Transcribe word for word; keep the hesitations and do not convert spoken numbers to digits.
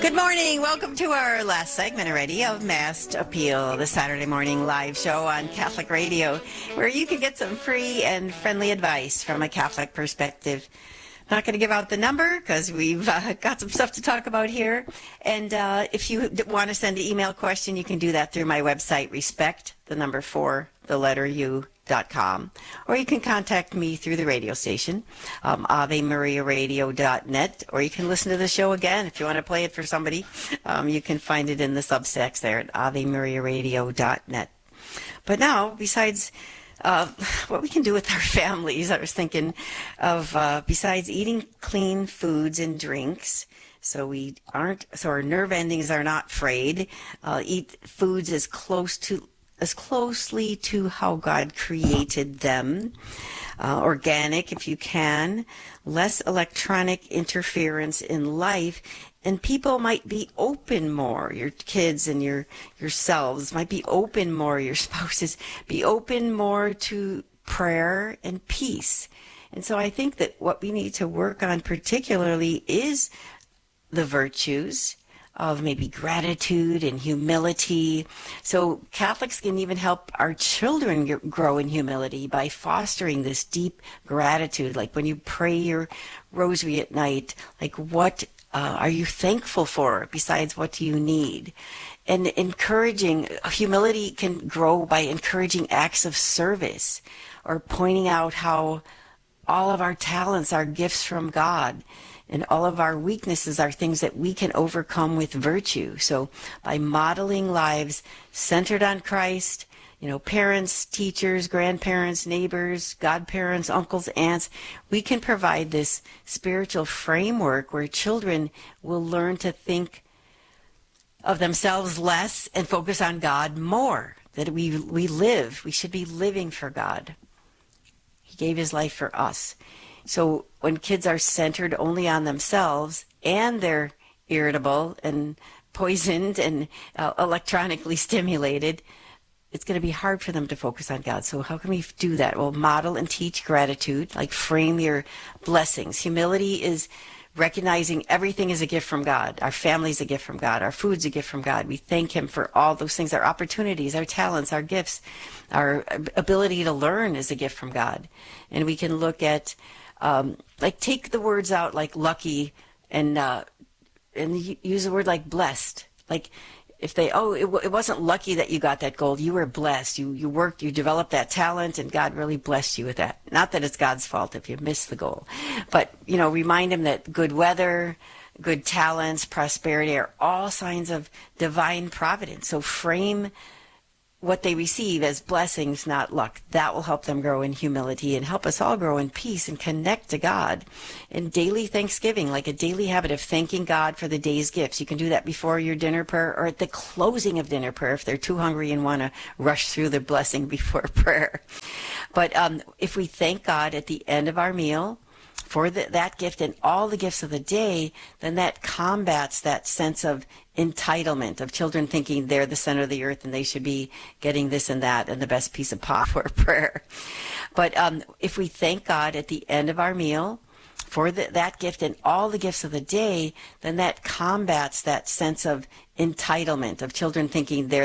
Good morning. Welcome to our last segment already of Mass Appeal, the Saturday morning live show on Catholic Radio, where you can get some free and friendly advice from a Catholic perspective. Not going to give out the number because we've uh, got some stuff to talk about here. And uh, if you want to send an email question, you can do that through my website, respect, the number four, the letter U, dot com. Or you can contact me through the radio station, um, ave maria radio dot net, or you can listen to the show again if you want to play it for somebody. Um, you can find it in the Substacks there at ave maria radio dot net. But now, besides Uh, what we can do with our families, I was thinking of, uh, besides eating clean foods and drinks, so we aren't, so our nerve endings are not frayed, uh, eat foods as close to, as closely to how God created them, uh, organic if you can, less electronic interference in life, and people might be open more. Your kids and your yourselves might be open more. Your spouses be open more to prayer and peace. And so I think that what we need to work on particularly is the virtues of maybe gratitude and humility. So Catholics can even help our children grow in humility by fostering this deep gratitude. Like when you pray your rosary at night, like what Uh, are you thankful for besides what do you need? And encouraging, humility can grow by encouraging acts of service or pointing out how all of our talents are gifts from God and all of our weaknesses are things that we can overcome with virtue. So by modeling lives centered on Christ, you know, parents, teachers, grandparents, neighbors, godparents, uncles, aunts, we can provide this spiritual framework where children will learn to think of themselves less and focus on God more. That we we live, we should be living for God. He gave his life for us. So when kids are centered only on themselves and they're irritable and poisoned and uh, electronically stimulated, it's going to be hard for them to focus on God. So how can we do that? Well, model and teach gratitude, like frame your blessings. Humility is recognizing everything is a gift from God. Our family is a gift from God. Our food's a gift from God. We thank him for all those things, our opportunities, our talents, our gifts, our ability to learn is a gift from God. And we can look at, um, like take the words out like lucky and, uh, and use the word like blessed. Like, if they, oh, it, it wasn't lucky that you got that gold. You were blessed. You you worked, you developed that talent, and God really blessed you with that. Not that it's God's fault if you missed the goal. But, you know, remind him that good weather, good talents, prosperity are all signs of divine providence. So frame what they receive as blessings, not luck. That will help them grow in humility and help us all grow in peace and connect to God. And daily thanksgiving, like a daily habit of thanking God for the day's gifts. You can do that before your dinner prayer or at the closing of dinner prayer if they're too hungry and want to rush through the blessing before prayer. But um, if we thank God at the end of our meal for the, that gift and all the gifts of the day, then that combats that sense of entitlement of children thinking they're the center of the earth and they should be getting this and that and the best piece of pie for prayer. But um, if we thank God at the end of our meal for the, that gift and all the gifts of the day, then that combats that sense of entitlement of children thinking they're